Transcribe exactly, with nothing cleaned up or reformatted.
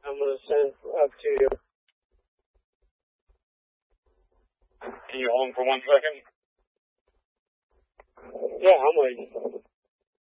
I'm going to send up to you. Can you hold him for one second? Yeah, I'm waiting.